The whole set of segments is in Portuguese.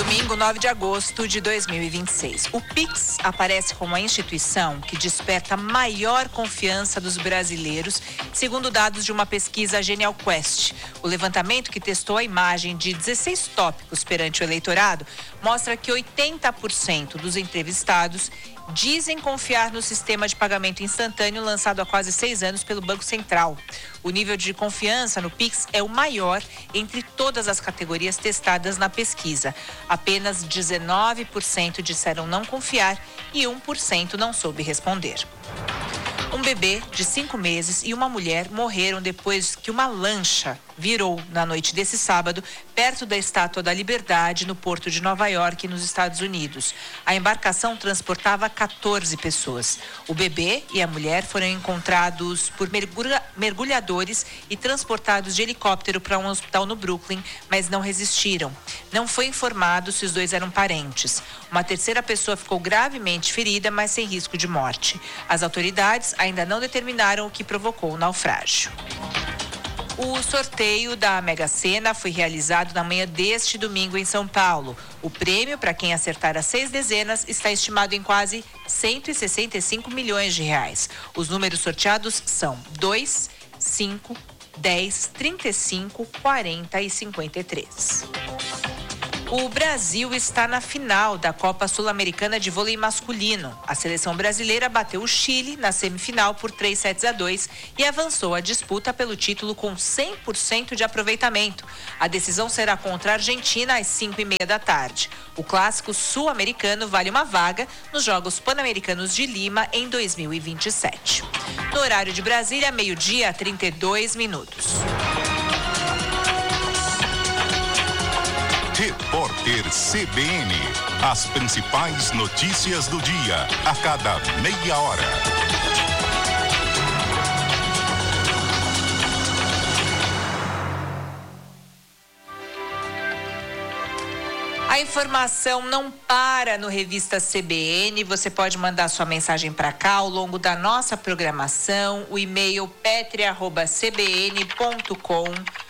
Domingo, 9 de agosto de 2026. O Pix aparece como a instituição que desperta maior confiança dos brasileiros, segundo dados de uma pesquisa Genial Quest. O levantamento, que testou a imagem de 16 tópicos perante o eleitorado, mostra que 80% dos entrevistados dizem confiar no sistema de pagamento instantâneo lançado há quase 6 anos pelo Banco Central. O nível de confiança no Pix é o maior entre todas as categorias testadas na pesquisa. Apenas 19% disseram não confiar e 1% não soube responder. Um bebê de 5 meses e uma mulher morreram depois que uma lancha virou na noite desse sábado, perto da Estátua da Liberdade, no porto de Nova York, nos Estados Unidos. A embarcação transportava 14 pessoas. O bebê e a mulher foram encontrados por mergulhadores e transportados de helicóptero para um hospital no Brooklyn, mas não resistiram. Não foi informado se os dois eram parentes. Uma terceira pessoa ficou gravemente ferida, mas sem risco de morte. As autoridades ainda não determinaram o que provocou o naufrágio. O sorteio da Mega Sena foi realizado na manhã deste domingo em São Paulo. O prêmio, para quem acertar as 6 dezenas, está estimado em quase 165 milhões de reais. Os números sorteados são 2, 5, 10, 35, 40 e 53. O Brasil está na final da Copa Sul-Americana de Vôlei Masculino. A seleção brasileira bateu o Chile na semifinal por 3-7-2 e avançou a disputa pelo título com 100% de aproveitamento. A decisão será contra a Argentina às 5:30 da tarde. O clássico sul-americano vale uma vaga nos Jogos Pan-Americanos de Lima em 2027. No horário de Brasília, 12h, 32 minutos. Repórter CBN. As principais notícias do dia, a cada meia hora. A informação não para no Revista CBN. Você pode mandar sua mensagem para cá ao longo da nossa programação. O e-mail petria@cbn.com.br.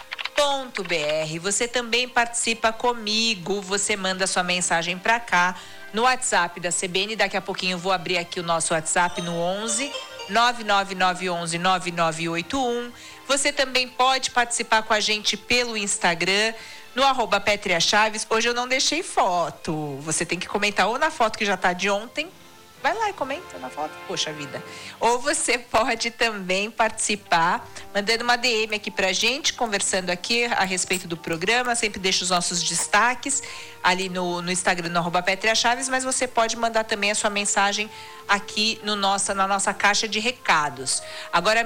Você também participa comigo, você manda sua mensagem para cá no WhatsApp da CBN. Daqui a pouquinho eu vou abrir aqui o nosso WhatsApp no 11 99911 9981. Você também pode participar com a gente pelo Instagram, no @PetriaChaves. Hoje eu não deixei foto, você tem que comentar ou na foto que já tá de ontem. Vai lá e comenta na foto, poxa vida. Ou você pode também participar, mandando uma DM aqui pra gente, conversando aqui a respeito do programa. Sempre deixo os nossos destaques ali no Instagram, no @PetriaChaves, mas você pode mandar também a sua mensagem aqui na nossa caixa de recados. Agora,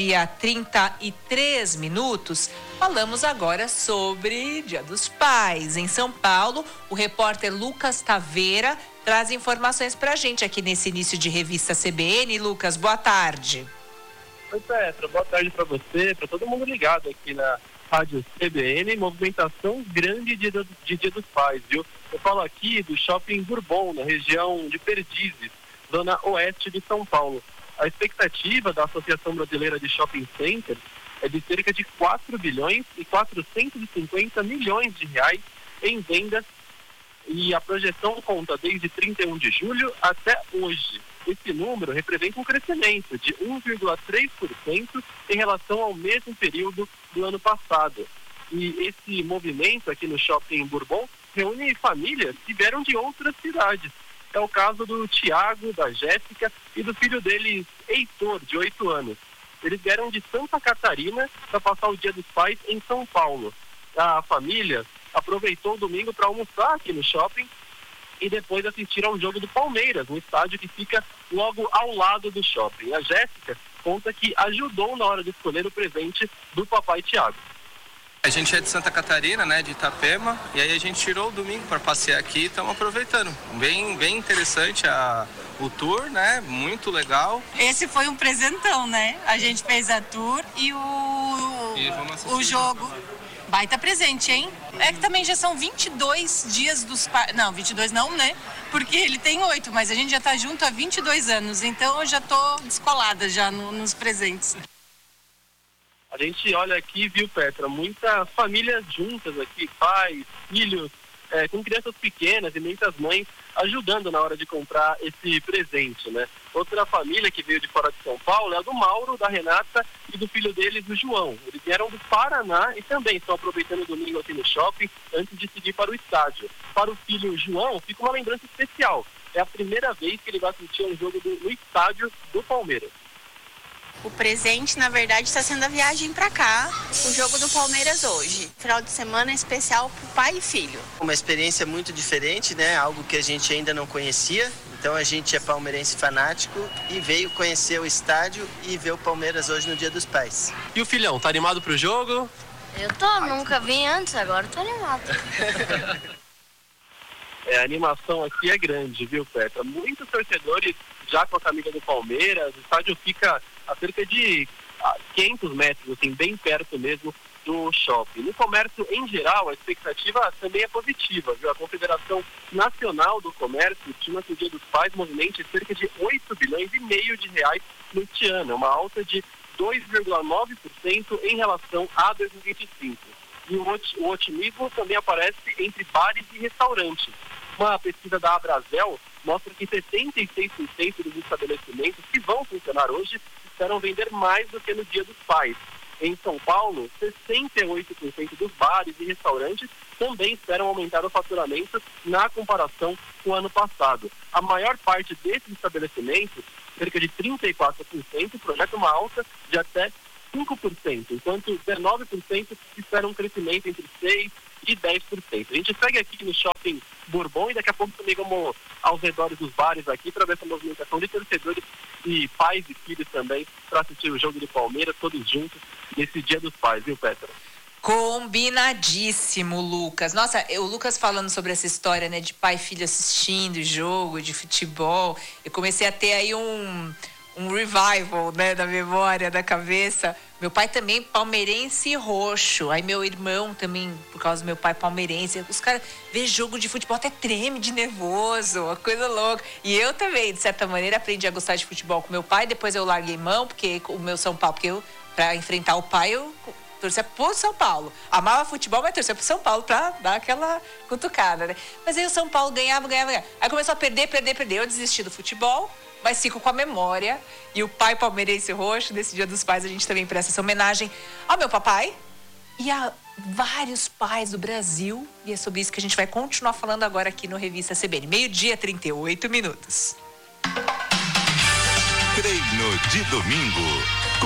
12h33 minutos, falamos agora sobre Dia dos Pais. Em São Paulo, o repórter Lucas Taveira traz informações pra gente aqui nesse início de Revista CBN. Lucas, boa tarde. Oi, Petra, boa tarde para você, para todo mundo ligado aqui na Rádio CBN. Movimentação grande de Dia dos Pais, viu? Eu falo aqui do Shopping Bourbon, na região de Perdizes, zona oeste de São Paulo. A expectativa da Associação Brasileira de Shopping Centers é de cerca de 4 bilhões e 450 milhões de reais em vendas, e a projeção conta desde 31 de julho até hoje. Esse número representa um crescimento de 1,3% em relação ao mesmo período do ano passado. E esse movimento aqui no Shopping Bourbon reúne famílias que vieram de outras cidades. É o caso do Tiago, da Jéssica e do filho deles, Heitor, de 8 anos. Eles vieram de Santa Catarina para passar o Dia dos Pais em São Paulo. A família aproveitou o domingo para almoçar aqui no shopping e depois assistir ao jogo do Palmeiras, no estádio que fica logo ao lado do shopping. A Jéssica conta que ajudou na hora de escolher o presente do papai Tiago. A gente é de Santa Catarina, né, de Itapema, e aí a gente tirou o domingo para passear aqui e estamos aproveitando. Bem interessante o tour, né, muito legal. Esse foi um presentão, né? A gente fez a tour e o jogo. Baita presente, hein? É que também já são 22 dias dos pais. Não, 22 não, né? Porque ele tem 8, mas a gente já tá junto há 22 anos. Então eu já tô descolada já nos presentes. A gente olha aqui, viu, Petra, muitas famílias juntas aqui, pais, filhos, com crianças pequenas e muitas mães ajudando na hora de comprar esse presente, né? Outra família que veio de fora de São Paulo é a do Mauro, da Renata e do filho deles, o João. Eles vieram do Paraná e também estão aproveitando o domingo aqui no shopping antes de seguir para o estádio. Para o filho João, fica uma lembrança especial. É a primeira vez que ele vai assistir um jogo no estádio do Palmeiras. O presente, na verdade, está sendo a viagem para cá, o jogo do Palmeiras hoje. Final de semana especial para o pai e filho. Uma experiência muito diferente, né? Algo que a gente ainda não conhecia. Então a gente é palmeirense fanático e veio conhecer o estádio e ver o Palmeiras hoje no Dia dos Pais. E o filhão, tá animado pro jogo? Eu tô, nunca vim antes, agora tô animado. A animação aqui é grande, viu, Petra? Muitos torcedores já com a camisa do Palmeiras. O estádio fica a cerca de 500 metros, assim, bem perto mesmo do shopping. No comércio, em geral, a expectativa também é positiva, viu? A Confederação Nacional do Comércio estima que o Dia dos Pais movimente cerca de 8 bilhões e meio de reais neste ano, uma alta de 2,9% em relação a 2025. E o otimismo também aparece entre bares e restaurantes. Uma pesquisa da Abrazel mostra que 76% dos estabelecimentos que vão funcionar hoje esperam vender mais do que no Dia dos Pais. Em São Paulo, 68% dos bares e restaurantes também esperam aumentar o faturamento na comparação com o ano passado. A maior parte desses estabelecimentos, cerca de 34%, projeta uma alta de até 5%, enquanto 19% esperam um crescimento entre 6% e 10%. A gente segue aqui no Shopping Bourbon e daqui a pouco também vamos aos redores dos bares aqui para ver essa movimentação de torcedores e pais e filhos também para assistir o jogo do Palmeiras todos juntos nesse Dia dos Pais, viu, Petra? Combinadíssimo, Lucas. Nossa, o Lucas falando sobre essa história, né, de pai e filho assistindo jogo de futebol, eu comecei a ter aí um revival, né, da memória, da cabeça. Meu pai também palmeirense roxo. Aí meu irmão também, por causa do meu pai palmeirense. Os caras vê jogo de futebol até treme de nervoso, uma coisa louca. E eu também, de certa maneira, aprendi a gostar de futebol com meu pai. Depois eu larguei mão, porque o meu São Paulo, porque eu, pra enfrentar o pai, eu torcia pro São Paulo. Amava futebol, mas torcia pro São Paulo pra dar aquela cutucada, né? Mas aí o São Paulo ganhava. Aí começou a perder. Eu desisti do futebol, mas fico com a memória. E o pai palmeirense roxo, nesse Dia dos Pais, a gente também presta essa homenagem ao meu papai e a vários pais do Brasil. E é sobre isso que a gente vai continuar falando agora aqui no Revista CBN. 12:38. Treino de domingo.